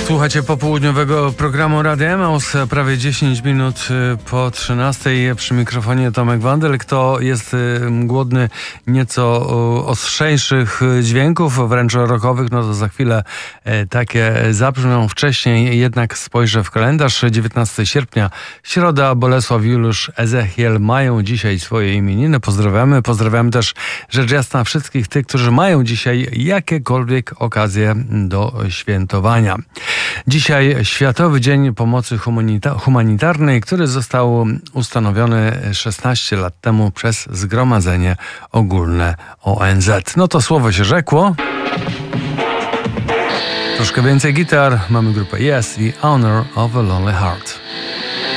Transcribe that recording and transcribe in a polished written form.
Słuchacie popołudniowego programu Radia Emaus, prawie 10 minut po 13. Przy mikrofonie Tomek Wandel. Kto jest głodny nieco ostrzejszych dźwięków, wręcz rockowych, no to za chwilę takie zabrzmią. Wcześniej jednak spojrzę w kalendarz. 19 sierpnia, środa, Bolesław, Juliusz, Ezechiel mają dzisiaj swoje imieniny. Pozdrawiamy. Pozdrawiam też rzecz jasna wszystkich tych, którzy mają dzisiaj jakiekolwiek okazje do świętowania. Dzisiaj Światowy Dzień Pomocy Humanitarnej, który został ustanowiony 16 lat temu przez Zgromadzenie Ogólne ONZ. No to słowo się rzekło. Troszkę więcej gitar. Mamy grupę Yes i Honor of a Lonely Heart.